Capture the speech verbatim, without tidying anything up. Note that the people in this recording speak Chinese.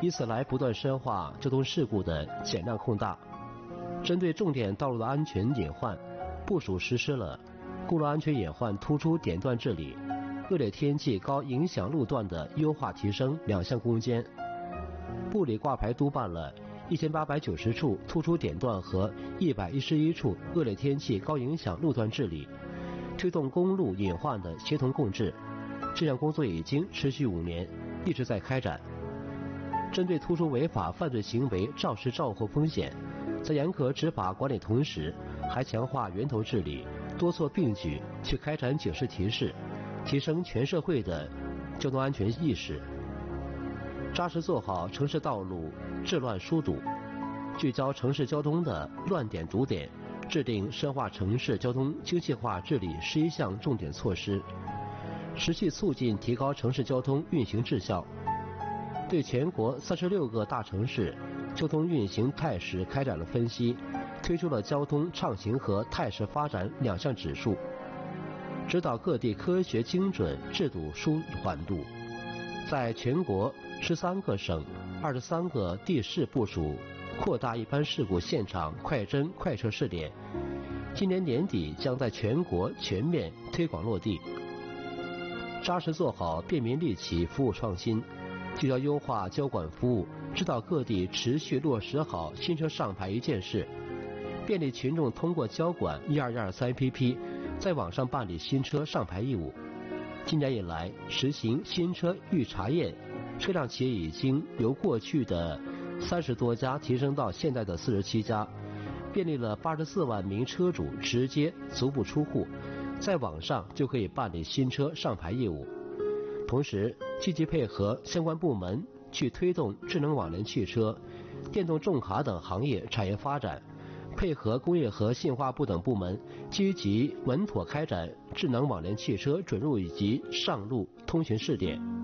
以此来不断深化交通事故的减量控大。针对重点道路的安全隐患，部署实施了公路安全隐患突出点段治理、恶劣天气高影响路段的优化提升两项攻坚。部里挂牌督办了一千八百九十处突出点段和一百一十一处恶劣天气高影响路段治理，推动公路隐患的协同共治。这项工作已经持续五年，一直在开展。针对突出违法犯罪行为肇事肇祸风险，在严格执法管理同时，还强化源头治理，多措并举去开展警示提示，提升全社会的交通安全意识，扎实做好城市道路治乱疏堵，聚焦城市交通的乱点堵点，制定深化城市交通精细化治理十一项重点措施，持续促进提高城市交通运行质效。对全国三十六个大城市交通运行态势开展了分析，推出了交通畅行和态势发展两项指数，指导各地科学精准制度舒缓度。在全国十三个省、二十三个地市部署扩大一般事故现场快侦快测试点，今年年底将在全国全面推广落地。扎实做好便民利企服务创新，聚焦优化交管服务，指导各地持续落实好新车上牌一件事，便利群众通过交管一二一二三 A P P 在网上办理新车上牌义务。今年以来，实行新车预查验，车辆企业已经由过去的三十多家提升到现在的四十七家，便利了八十四万名车主直接足不出户，在网上就可以办理新车上牌业务。同时，积极配合相关部门去推动智能网联汽车、电动重卡等行业产业发展，配合工业和信化部等部门积极稳妥开展智能网联汽车准入以及上路通行试点。